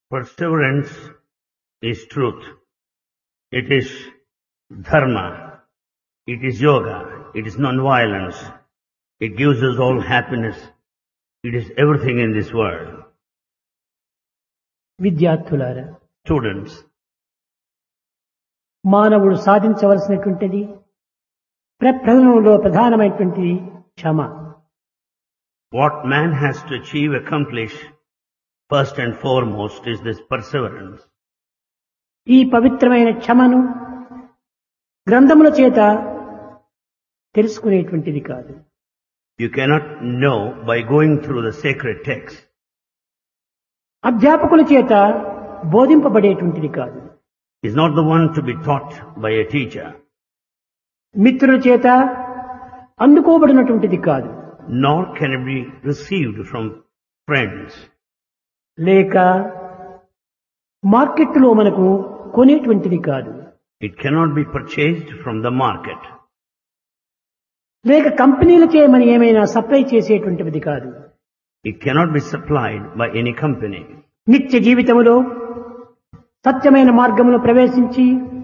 Perseverance is truth. It is dharma. It is yoga. It is non-violence. It gives us all happiness. It is everything in this world. విద్యార్థులారా, Students, మానవుడు సాధించవలసినటువంటిది ప్రధానంలో ప్రధానమైనటువంటిది క్షమ. what man has to achieve, accomplish, first and foremost is this perseverance. ఈ పవిత్రమైన క్షమను గ్రంథముల చేత తెలుసుకునేటువంటిది కాదు. You cannot know by going through the sacred text. అధ్యాపకుల చేత బోధింపబడేటువంటిది కాదు. It's not the one to be taught by a teacher. మిత్రుల చేత అందుకోబడినటువంటిది కాదు. Nor can it be received from friends. లేక మార్కెట్లో మనకు కొనేటువంటిది కాదు. It cannot be purchased from the market. లేక కంపెనీలచే మనం ఏమైనా సప్లై చేసేటువంటిది కాదు. It cannot be supplied by any company. నిత్య జీవితంలో సత్యమైన మార్గమును ప్రవేశించి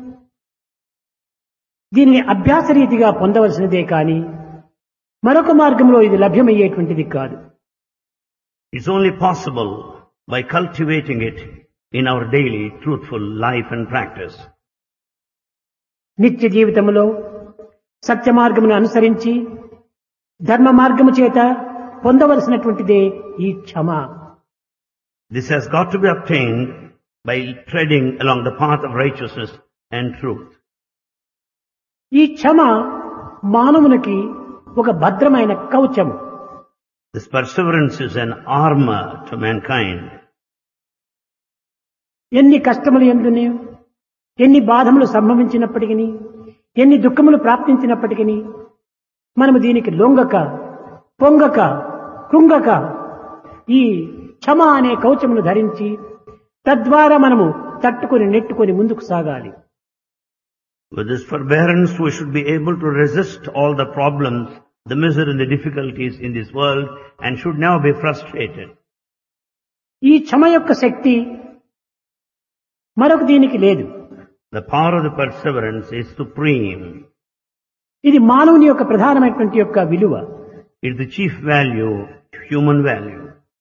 దీనిని అభ్యాస రీతిగా పొందవలసినదే కానీ మరొక మార్గంలో ఇది లభ్యమయ్యేటువంటిది కాదు. It's only possible by cultivating it in our daily truthful life and practice. నిత్య జీవితంలో సత్య మార్గమును అనుసరించి ధర్మ మార్గము చేత పొందవలసినటువంటిదే ఈ క్షమ. This has got to be obtained by treading along the path of righteousness and truth. ఈ క్షమ మానవునికి ఒక భద్రమైన కవచము. This perseverance is an armor to mankind. ఎన్ని కష్టములు ఎందుని, ఎన్ని బాధములు సంభవించినప్పటికీ, ఎన్ని దుఃఖములు ప్రాప్తించినప్పటికీ మనము దీనికి లొంగక, పొంగక, కృంగక ఈ క్షమ అనే కవచమును ధరించి తద్వారా మనము తట్టుకొని నెట్టుకొని ముందుకు సాగాలి. With this forbearance, we should be able to resist all the problems, the misery and the difficulties in this world, and should never be frustrated. ఈ క్షమ యొక్క శక్తి మరొక దీనికి లేదు. The power of the perseverance is supreme. ఇది మానవుని యొక్క ప్రధానమైనటువంటి యొక్క విలువ. It is the chief value, human value.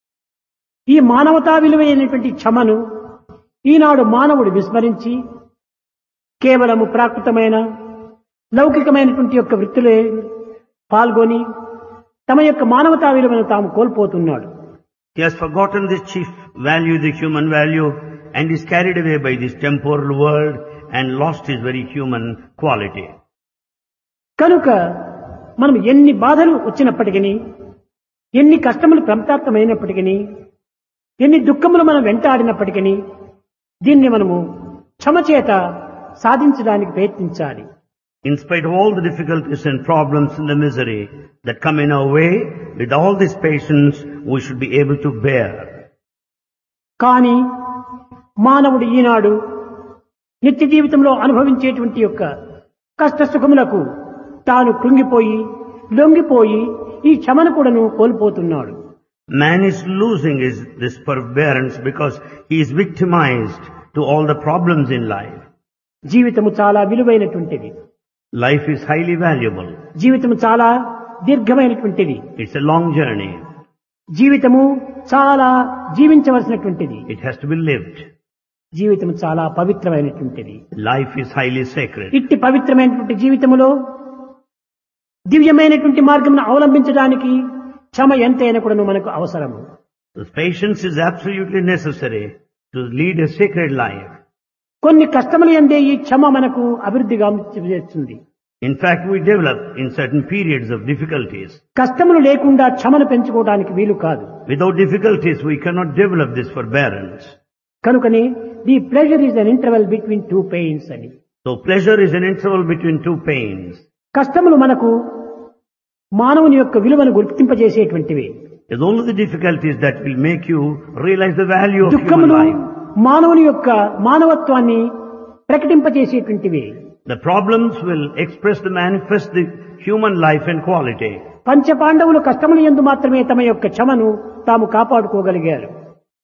ఈ మానవతా విలువైనటువంటి క్షమను ఈనాడు మానవుడు విస్మరించి కేవలము ప్రాకృతమైన లౌకికమైనటువంటి యొక్క వృత్తిలో పాల్గొని తమ యొక్క మానవతా విలువను తాము కోల్పోతున్నాడు. He has forgotten this chief value, the human value, and is carried away by this temporal world and lost his very human quality. కనుక మనం ఎన్ని బాధలు వచ్చినప్పటికీ, ఎన్ని కష్టములు ప్రాప్తమైనప్పటికీ, ఎన్ని దుఃఖములు మనం వెంటాడినప్పటికీ దీన్ని మనము క్షమ చేత సాధించడానికి ప్రయత్నించాలి. In spite of all the difficulties and problems and the misery that come in our way, with all this patience, we should be able to bear. కానీ మానవుడు ఈనాడు నిత్య జీవితంలో అనుభవించేటువంటి యొక్క కష్ట సుఖములకు తాను కృంగిపోయి, లొంగిపోయి ఈ క్షమను కూడాను కోల్పోతున్నాడు. Man is losing this forbearance because he is victimized to all the problems in life. జీవితము చాలా విలువైనటువంటిది. Life is highly valuable. జీవితము చాలా దీర్ఘమైనటువంటిది. It's a long journey. జీవితము చాలా జీవించవలసినటువంటిది. It has to be lived. జీవితము చాలా పవిత్రమైనటువంటిది. Life is highly sacred. ఇట్టి పవిత్రమైనటువంటి జీవితములో దివ్యమైనటువంటి మార్గమును అవలంబించడానికి క్షమ ఎంతైనా కూడా మనకు అవసరము. The patience is absolutely necessary to lead a sacred life. కొన్ని కష్టములు యందే ఈ క్షమ మనకు అభివృద్ధిగా చేస్తుంది. In fact, we develop in certain periods of difficulties. కష్టములు లేకుండా క్షమను పెంచుకోవడానికి వీలు కాదు. Without difficulties, we cannot develop this forbearance. కనుకనే the pleasure is an interval between two pains అని. So pleasure is an interval between two pains. కష్టములు మనకు మానవుని యొక్క విలువను గుర్తింపజేసేటువంటివి. It's only the difficulties that will make you realize the value of human దుఃఖములు life. మానవుని యొక్క మానవత్వాన్ని ప్రకటింపజేసేటువంటివి. The problems will express the manifest the human life and quality. పంచపాండవులు కష్టములు యందు మాత్రమే తమ యొక్క క్షమను తాము కాపాడుకోగలిగారు.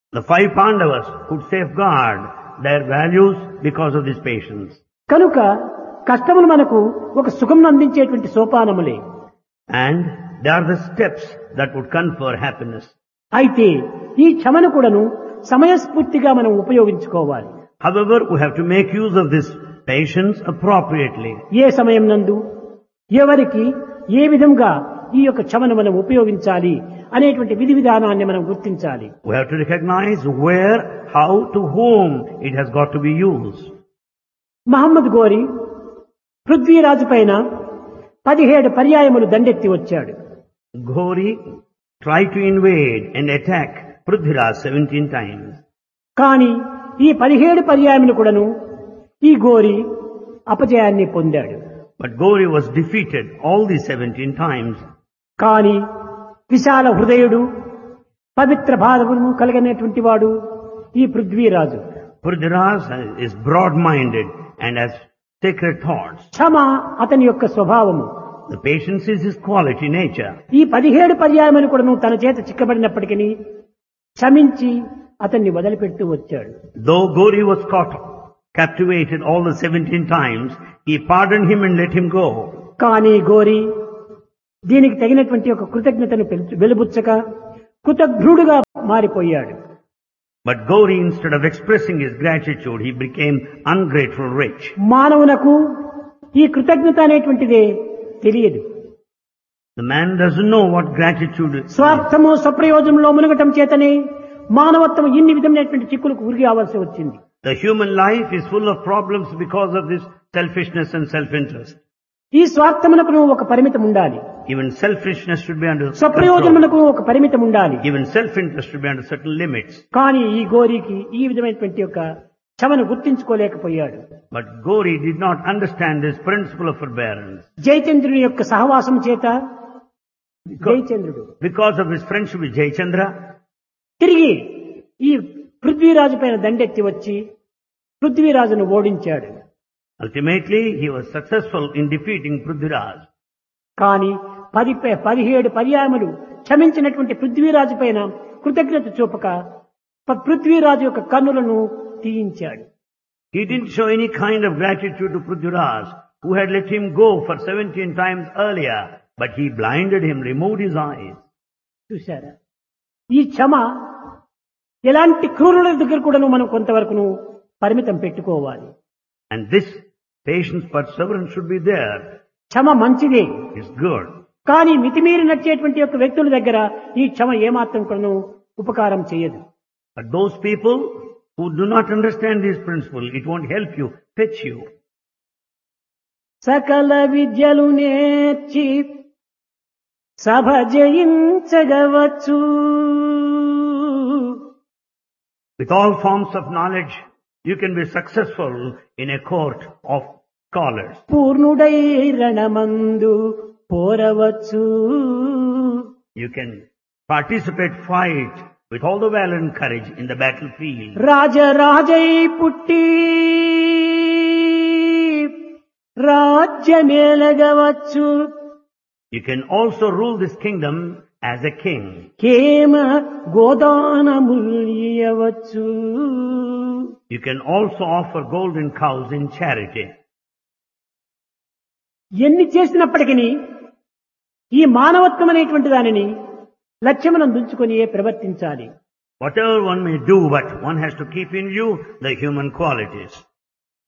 The 5 Pandavas could safeguard their values because of this patience. కనుక కష్టములు మనకు ఒక సుఖం అందించేటువంటి సోపానములే. And they are the steps that would confer happiness. అయితే ఈ క్షమను కూడాను సమయస్ఫూర్తిగా మనం ఉపయోగించుకోవాలి. However, we have to make use of this patience appropriately. ఏ సమయం నందు ఎవరికి ఏ విధంగా ఈ యొక్క క్షమను మనం ఉపయోగించాలి అనేటువంటి విధి విధానాన్ని మనం గుర్తించాలి. We have to recognize where, how, to whom it has got to be used. Mohammed గోరి పృథ్వీరాజు పైన 17 పర్యాయములు దండెత్తి వచ్చాడు. Ghori tried to invade and attack Prithviraj 17 times. కానీ ఈ 17 పర్యాయములు కూడాను ఈ గోరి అపజయాన్ని పొందాడు. But Ghori was defeated all these 17 times. కానీ విశాల హృదయుడు పవిత్ర భావము కలిగినటువంటి వాడు ఈ Prithviraj. Prithviraj is broad-minded and has sacred thoughts. క్షమ అతని యొక్క స్వభావము. The patience is his quality nature. ఈ 17 పర్యాయములు కూడాను తన చేత చిక్కబడినప్పటికీ క్షమించి అతన్ని వదిలిపెడుతూ వచ్చాడు. Though Ghori was caught, captivated all the 17 times, he pardoned him and let him go. కానీ గోరి దీనికి తగినటువంటి ఒక కృతజ్ఞతను వెలుబుచ్చక కృతజ్ఞుడుగా మారిపోయాడు. But Ghori, instead of expressing his gratitude, he became ungrateful rich. మానవునకు ఈ కృతజ్ఞత అనేటువంటిదే తెలియదు. The man doesn't know what gratitude is. స్వార్థము స్వప్రయోజనంలో మునగటం చేతనే మానవత్వం ఇన్ని విధమైనటువంటి చిక్కులకు ఉరిగి అవ్వాల్సి వచ్చింది. The human life is full of problems because of this selfishness and self-interest. ఈ స్వార్థమునకు ఒక పరిమితం ఉండాలి. Even selfishness should be under control. స్వప్రయోజనమునకు ఒక పరిమితం ఉండాలి. Even self-interest should be under certain limits. కానీ ఈ గోరికి ఈ విధమైనటువంటి యొక్క క్షమను గుర్తించుకోలేకపోయాడు. But Ghori did not understand this principle of forbearance. జయచంద్రుని యొక్క సహవాసం చేత జయచంద్రుడు Because of his friendship with Jayachandra, తిరిగి ఈ పృథ్వీరాజు పైన దండెత్తి వచ్చి పృథ్వీరాజును ఓడించాడు. ultimately he was successful in defeating Prithviraj. కానీ 17 పర్యాయములు క్షమించినటువంటి పృథ్వీరాజు పైన కృతజ్ఞత చూపక పృథ్వీరాజు యొక్క కన్నులను తీయించాడు. He didn't show any kind of gratitude to Prithviraj, who had let him go for 17 times earlier, but he blinded him, removed his eyes. చూశారా, ఈ క్షమ ఎలాంటి క్రూరుల దగ్గర కూడా మనం కొంతవరకు పరిమితం పెట్టుకోవాలి. And this patience, perseverance should be there. క్షమ మంచిదే, It's good. కానీ మితిమీరి నడిచేటువంటి యొక్క వ్యక్తుల దగ్గర ఈ క్షమ ఏమాత్రం కూడా ఉపకారం చేయదు. But those people who do not understand this principle, it won't help you, fetch you. సకల విద్యలు నేర్చి సభ జయించగవచ్చు. With all forms of knowledge, you can be successful in a court of scholars. పూర్ణుడై రణమందు పోరవచ్చు. You can participate, fight with all the valor and courage in the battlefield. రాజరాజై పుట్టి రాజ్యమేలగవచ్చు. You can also rule this kingdom as a king. కేమ గోదానములియవచ్చు. You can also offer golden cows in charity. ఎన్ని చేసినప్పటికీ ఈ మానవత్వం అనేటువంటి దానిని లక్ష్యమునందుంచుకొని ప్రవర్తించాలి. Whatever one may do, but one has to keep in view the human qualities.